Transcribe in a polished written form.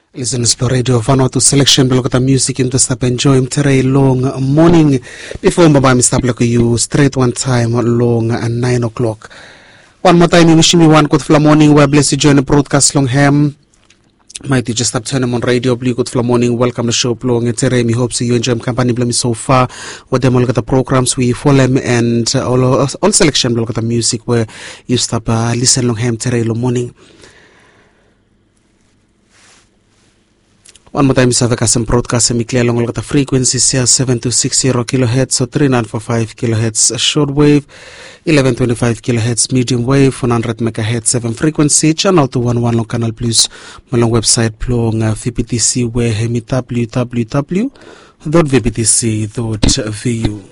Listen to Radio Vanuatu selection belokata music into stop enjoy mtere long morning before mbaba mistable you straight one time long at 9 o'clock. One more time wish me one good morning where bless you join the broadcast long ham. Mighty just up turn on radio blue good morning. Welcome to show long mtere me hope see you enjoy company blame so far with them all the programs we follow and all selection belokata music where you stop listen long ham mtere long morning. One more time, Savakasan broadcast and clear along the frequencies here 7260 kHz, so 3945 kHz shortwave, 1125 kHz medium wave, 100 MHz 7 frequency, channel 211 long canal plus, malong website plong VPTC where hemi www.vptc.vu.